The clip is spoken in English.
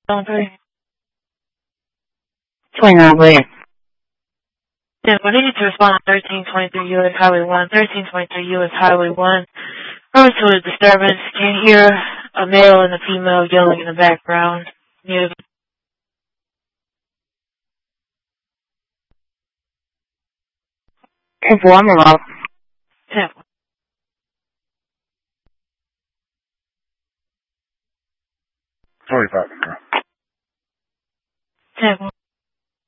3. 29 William. 10, we need to respond to 1323 U.S. Highway 1. 1323 U.S. Highway 1. Road to a disturbance. Can hear a male and a female yelling in the background. Near the 10-4, I'm involved. 10. 25. 10.